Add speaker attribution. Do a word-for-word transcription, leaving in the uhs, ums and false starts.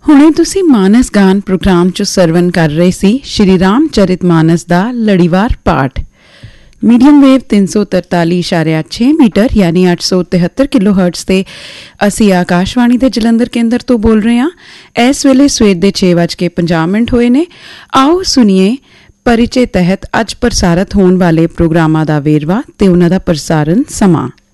Speaker 1: ਹੁਣੇ ਤੁਸੀਂ ਮਾਨਸ ਗਾਨ ਪ੍ਰੋਗਰਾਮ 'ਚ ਸਰਵਨ ਕਰ ਰਹੇ ਸੀ ਸ਼੍ਰੀ ਰਾਮ ਚਰਿਤ ਮਾਨਸ ਦਾ ਲੜੀਵਾਰ ਪਾਠ। ਮੀਡੀਅਮ ਵੇਵ ਤਿੰਨ ਸੌ ਤਰਤਾਲੀ ਇਸ਼ਾਰਿਆ ਛੇ ਮੀਟਰ ਯਾਨੀ ਅੱਠ ਸੌ ਤਿਹੱਤਰ ਕਿਲੋ ਹਰਟਜ਼ ਤੇ ਅਸੀਂ ਆਕਾਸ਼ਵਾਣੀ ਦੇ ਜਲੰਧਰ ਕੇਂਦਰ ਤੋਂ ਬੋਲ ਰਹੇ ਹਾਂ। ਇਸ ਵੇਲੇ ਸਵੇਰ ਦੇ ਛੇ ਵੱਜ ਕੇ ਪੰਜਾਹ ਮਿੰਟ ਹੋਏ ਨੇ। ਆਓ ਸੁਣੀਏ ਪਰਿਚੈ ਤਹਿਤ ਅੱਜ ਪ੍ਰਸਾਰਿਤ ਹੋਣ ਵਾਲੇ ਪ੍ਰੋਗਰਾਮਾਂ ਦਾ ਵੇਰਵਾ ਤੇ ਉਹਨਾਂ ਦਾ ਪ੍ਰਸਾਰਣ ਸਮਾਂ।